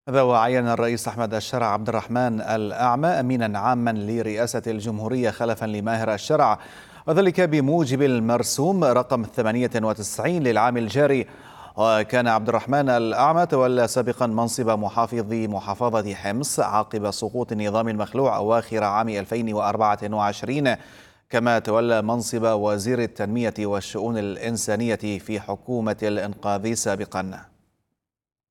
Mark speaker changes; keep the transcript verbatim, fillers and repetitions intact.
Speaker 1: هذا وعين الرئيس أحمد الشرع عبد الرحمن الأعمى أمينا عاما لرئاسة الجمهورية خلفا لماهر الشرع، وذلك بموجب المرسوم رقم ثمانية وتسعين للعام الجاري. وكان عبد الرحمن الأعمى تولى سابقا منصب محافظ محافظة حمص عقب سقوط النظام المخلوع أواخر عام ألفين وأربعة وعشرين، كما تولى منصب وزير التنمية والشؤون الإنسانية في حكومة الإنقاذ سابقا.